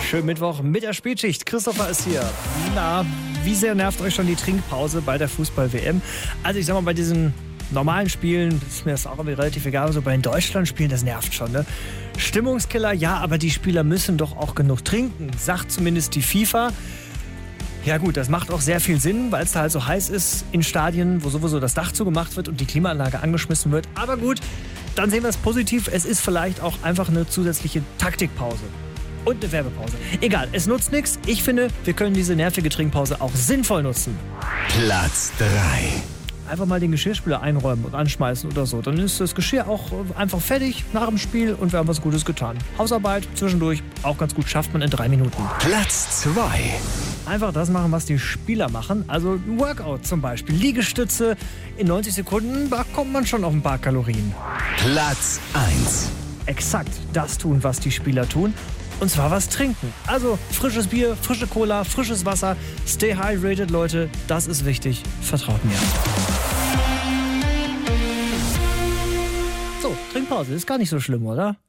Schönen Mittwoch mit der Spätschicht. Christopher ist hier. Na, wie sehr nervt euch schon die Trinkpause bei der Fußball-WM? Also ich sag mal, bei diesen normalen Spielen ist mir das auch irgendwie relativ egal. So bei den Deutschland-Spielen, das nervt schon, ne? Stimmungskiller, ja, aber die Spieler müssen doch auch genug trinken, sagt zumindest die FIFA. Ja gut, das macht auch sehr viel Sinn, weil es da halt so heiß ist in Stadien, wo sowieso das Dach zugemacht wird und die Klimaanlage angeschmissen wird. Aber gut, dann sehen wir es positiv. Es ist vielleicht auch einfach eine zusätzliche Taktikpause. Und eine Werbepause. Egal, es nutzt nichts. Ich finde, wir können diese nervige Trinkpause auch sinnvoll nutzen. Platz 3. Einfach mal den Geschirrspüler einräumen und anschmeißen oder so. Dann ist das Geschirr auch einfach fertig nach dem Spiel und wir haben was Gutes getan. Hausarbeit zwischendurch auch ganz gut, schafft man in 3 Minuten. Platz 2. Einfach das machen, was die Spieler machen. Also ein Workout zum Beispiel, Liegestütze. In 90 Sekunden, da kommt man schon auf ein paar Kalorien. Platz 1. Exakt das tun, was die Spieler tun. Und zwar was trinken. Also frisches Bier, frische Cola, frisches Wasser. Stay hydrated, Leute. Das ist wichtig. Vertraut mir. So, Trinkpause. Ist gar nicht so schlimm, oder?